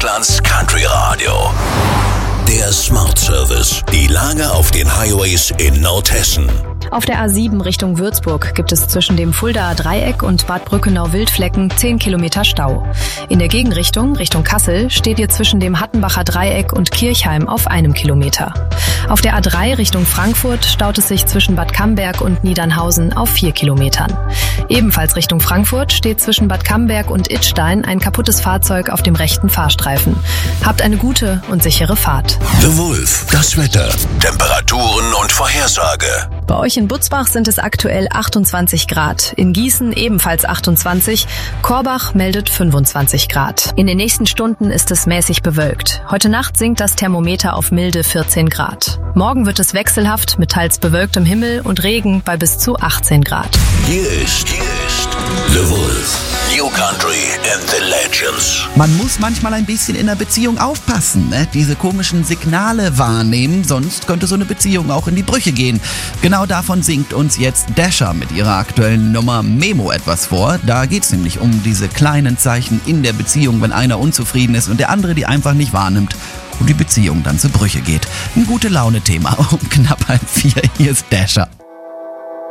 Deutschlands Country Radio. Der Smart Service. Die Lage auf den Highways in Nordhessen. Auf der A7 Richtung Würzburg gibt es zwischen dem Fuldaer Dreieck und Bad Brückenau-Wildflecken 10 Kilometer Stau. In der Gegenrichtung, Richtung Kassel, steht ihr zwischen dem Hattenbacher Dreieck und Kirchheim auf 1 Kilometer. Auf der A3 Richtung Frankfurt staut es sich zwischen Bad Camberg und Niedernhausen auf 4 Kilometern. Ebenfalls Richtung Frankfurt steht zwischen Bad Camberg und Idstein ein kaputtes Fahrzeug auf dem rechten Fahrstreifen. Habt eine gute und sichere Fahrt. The Wolf, das Wetter, Temperaturen und Vorhersage. Bei euch in Butzbach sind es aktuell 28 Grad, in Gießen ebenfalls 28, Korbach meldet 25 Grad. In den nächsten Stunden ist es mäßig bewölkt. Heute Nacht sinkt das Thermometer auf milde 14 Grad. Morgen wird es wechselhaft mit teils bewölktem Himmel und Regen bei bis zu 18 Grad. Hier ist The Wolf. New Country and the Legends. Man muss manchmal ein bisschen in der Beziehung aufpassen, ne? Diese komischen Signale wahrnehmen, sonst könnte so eine Beziehung auch in die Brüche gehen. Genau davon singt uns jetzt Dasher mit ihrer aktuellen Nummer Memo etwas vor. Da geht's nämlich um diese kleinen Zeichen in der Beziehung, wenn einer unzufrieden ist und der andere die einfach nicht wahrnimmt und die Beziehung dann zu Brüche geht. Ein gute Laune-Thema um knapp 3:30. Hier ist Dasher.